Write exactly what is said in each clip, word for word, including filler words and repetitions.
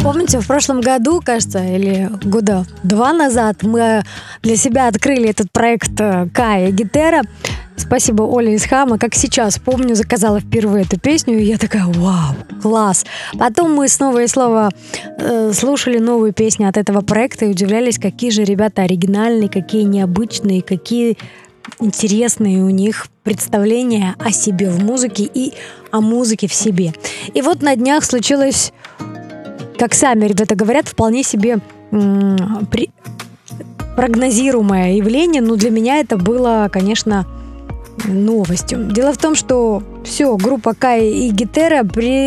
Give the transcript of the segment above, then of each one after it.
Помните, в прошлом году, кажется, или года два назад мы для себя открыли этот проект Кая Гетера. Спасибо Оле из Хама. Как сейчас помню, заказала впервые эту песню, и я такая: вау, класс. Потом мы снова и снова э, слушали новые песни от этого проекта и удивлялись, какие же ребята оригинальные, какие необычные, какие интересные у них представления о себе в музыке и о музыке в себе. И вот на днях случилось, как сами ребята говорят, вполне себе м- при- прогнозируемое явление, но для меня это было, конечно, новостью. Дело в том, что все, группа Кая и Гетера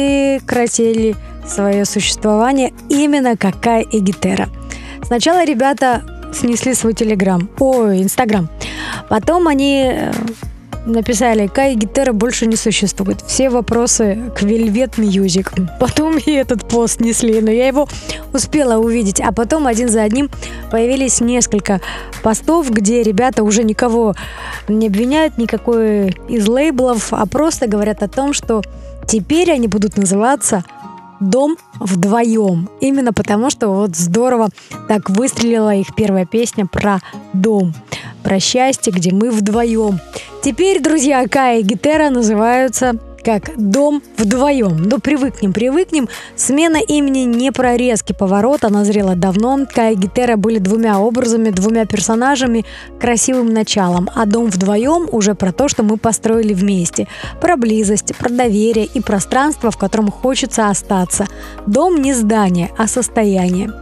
прекратили свое существование именно как Кая и Гетера. Сначала ребята снесли свой телеграм, ой, инстаграм. Потом они написали: Кая и Гетера больше не существует. Все вопросы к Velvet Music. Потом и этот пост снесли, но я его успела увидеть. А потом один за одним появились несколько постов, где ребята уже никого не обвиняют, никакой из лейблов, а просто говорят о том, что теперь они будут называться «Дом вдвоем». Именно потому, что вот здорово так выстрелила их первая песня про дом, про счастье, где мы вдвоем. Теперь, друзья, Кая и Гетера называются как «Дом вдвоем». Но привыкнем, привыкнем. Смена имени не про резкий поворот, она зрела давно. Кая и Гетера были двумя образами, двумя персонажами, красивым началом. А «Дом вдвоем» уже про то, что мы построили вместе. Про близость, про доверие и пространство, в котором хочется остаться. Дом не здание, а состояние.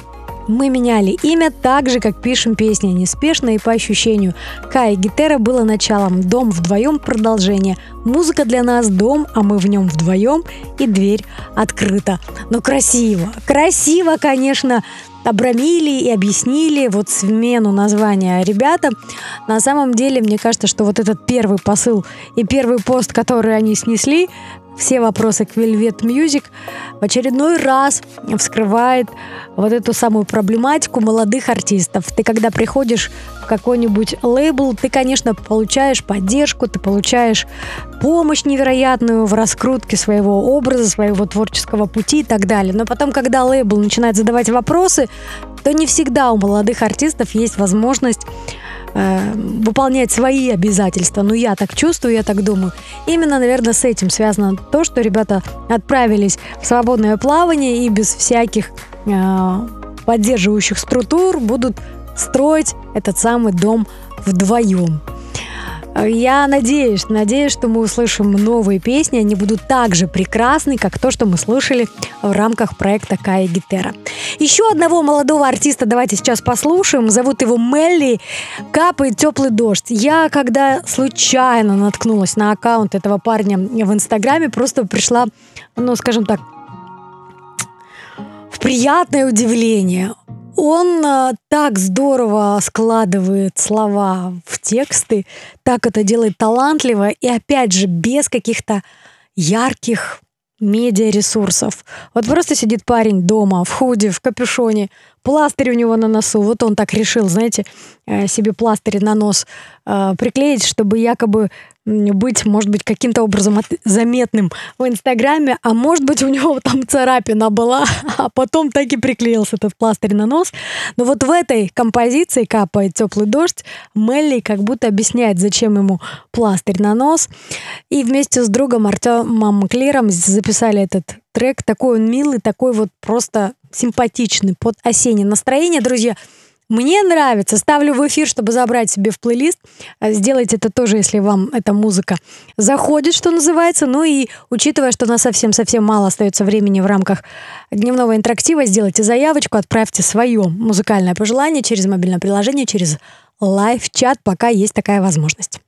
Мы меняли имя так же, как пишем песни, неспешно и по ощущению. Кая и Гетера было началом, «Дом вдвоем» — продолжение. Музыка для нас — дом, а мы в нем вдвоем, и дверь открыта. Но красиво, красиво, конечно, обрамили и объяснили вот смену названия ребята. На самом деле, мне кажется, что вот этот первый посыл и первый пост, который они снесли, все вопросы к Velvet Music, в очередной раз вскрывает вот эту самую проблематику молодых артистов. Ты когда приходишь в какой-нибудь лейбл, ты, конечно, получаешь поддержку, ты получаешь помощь невероятную в раскрутке своего образа, своего творческого пути и так далее. Но потом, когда лейбл начинает задавать вопросы, то не всегда у молодых артистов есть возможность выполнять свои обязательства. Ну, я так чувствую, я так думаю. Именно, наверное, с этим связано то, что ребята отправились в свободное плавание и без всяких э, поддерживающих структур будут строить этот самый дом вдвоем. Я надеюсь, надеюсь, что мы услышим новые песни, они будут так же прекрасны, как то, что мы слышали в рамках проекта Кая и Гетера. Еще одного молодого артиста давайте сейчас послушаем. Зовут его Мелли. «Капает теплый дождь». Я, когда случайно наткнулась на аккаунт этого парня в Инстаграме, просто пришла, ну, скажем так, в приятное удивление. Он а, так здорово складывает слова в тексты, так это делает талантливо и, опять же, без каких-то ярких медиаресурсов. Вот просто сидит парень дома, в худи, в капюшоне, пластырь у него на носу. Вот он так решил, знаете, себе пластырь на нос э, приклеить, чтобы якобы быть, может быть, каким-то образом заметным в Инстаграме, а может быть, у него там царапина была, а потом так и приклеился этот пластырь на нос. Но вот в этой композиции «Капает теплый дождь» Мелли как будто объясняет, зачем ему пластырь на нос. И вместе с другом Артемом Клером записали этот трек. Такой он милый, такой вот просто симпатичный, под осеннее настроение, друзья. Мне нравится. Ставлю в эфир, чтобы забрать себе в плейлист. Сделайте это тоже, если вам эта музыка заходит, что называется. Ну и учитывая, что у нас совсем-совсем мало остается времени в рамках дневного интерактива, сделайте заявочку, отправьте свое музыкальное пожелание через мобильное приложение, через лайв-чат, пока есть такая возможность.